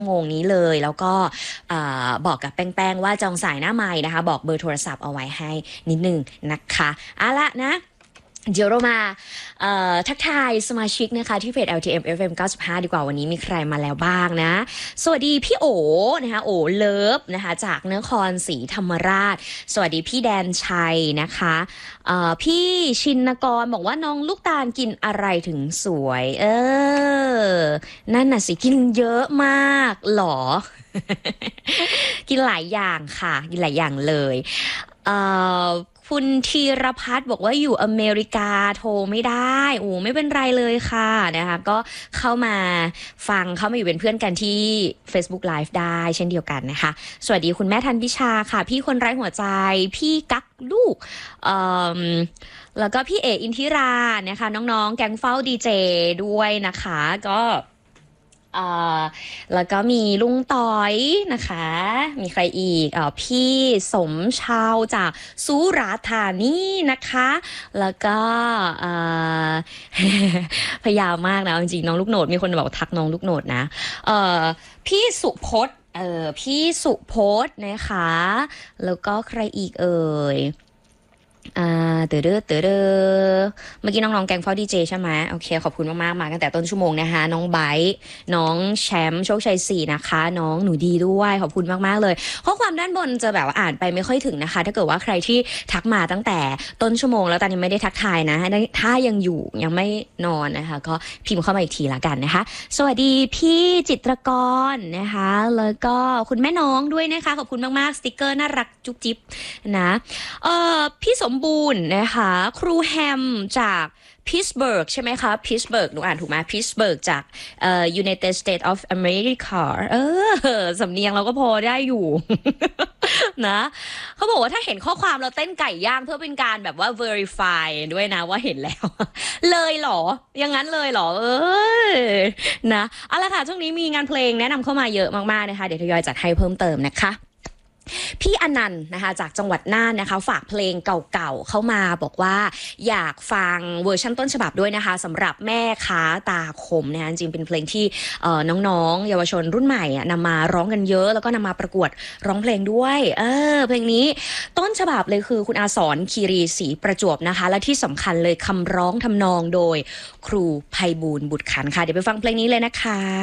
งงนี้เลยแล้วก็บอกกับแป้งๆว่าจองสายหน้าไมค์นะคะบอกเบอร์โทรศัพท์เอาไว้ให้นิดนึงนะคะเอาละนะเดี๋ยวเรามาทักทายสมาชิกนะคะที่เพจ LTM FM 95 ดีกว่าวันนี้มีใครมาแล้วบ้างนะสวัสดีพี่โอนะคะโอเลิฟนะคะจากนครศรีธรรมราชสวัสดีพี่แดนชัยนะคะพี่ชินกรบอกว่าน้องลูกตาลกินอะไรถึงสวยนั่นน่ะสิกินเยอะมากหรอ กินหลายอย่างค่ะกินหลายอย่างเลยคุณธีรพัฒน์บอกว่าอยู่อเมริกาโทรไม่ได้โอ้ไม่เป็นไรเลยค่ะนะคะก็เข้ามาฟังเข้ามาอยู่เป็นเพื่อนกันที่ Facebook Live ได้เช่นเดียวกันนะคะสวัสดีคุณแม่ทันพิชาค่ะพี่คนไร้หัวใจพี่กั๊กลูกแล้วก็พี่เออินทิรานะคะน้องๆแก๊งเฝ้าดีเจด้วยนะคะก็แล้วก็มีลุงต้อยนะคะมีใครอีกพี่สมชาวจากสุราษฎร์ธานีนะคะแล้วก็พยายามมากนะจริงๆน้องลูกโหนดมีคนบอกทักน้องลูกโหนดนะพี่สุพจน์พี่สุพจน์นะคะแล้วก็ใครอีกเมื่อกี้น้องๆแกงเฝ้าดีเจใช่ไหมโอเคขอบคุณมากๆมาตั้งแต่ต้นชั่วโมงนะคะน้องไบร์ทน้องแชมป์โชคชัย4นะคะน้องหนูดีด้วยขอบคุณมากๆเลยข้อความด้านบนจะแบบว่าอ่านไปไม่ค่อยถึงนะคะถ้าเกิดว่าใครที่ทักมาตั้งแต่ต้นชั่วโมงแล้วตอนนี้ไม่ได้ทักทายนะถ้ายังอยู่ยังไม่นอนนะคะก็พิมพ์เข้ามาอีกทีละกันนะคะสวัสดีพี่จิตรกรนะคะแล้วก็คุณแม่น้องด้วยนะคะขอบคุณมากๆสติกเกอร์น่ารักจุ๊บจิ๊บนะพี่สมบูรณ์นะคะครูแฮมจากพิตสเบิร์กใช่ไหมคะพิตสเบิร์กหนูอ่านถูกไหมพิตสเบิร์กจากUnited States of America สำเนียงเราก็พอได้อยู่ นะเขาบอกว่าถ้าเห็นข้อความเราเต้นไก่ย่างเพื่อเป็นการแบบว่า verify ด้วยนะว่าเห็นแล้ว เลยเหรออย่างนั้นเลยเหรอนะเอาละค่ะช่วงนี้มีงานเพลงแนะนำเข้ามาเยอะมากๆนะคะเดี๋ยวทยอยจัดให้เพิ่มเติมนะคะพี่อนันต์นะคะจากจังหวัดน่านนะคะฝากเพลงเก่าๆเข้ามาบอกว่าอยากฟังเวอร์ชันต้นฉบับด้วยนะคะสำหรับแม่ค้าตาคมนะคะจริงเป็นเพลงที่น้องๆเยาวชนรุ่นใหม่นำมาร้องกันเยอะแล้วก็นำมาประกวดร้องเพลงด้วยเพลงนี้ต้นฉบับเลยคือคุณอาสรคีรีศรีประจวบนะคะและที่สำคัญเลยคำร้องทำนองโดยครูไพบูลย์บุตรขันธ์ค่ะเดี๋ยวไปฟังเพลงนี้เลยนะคะ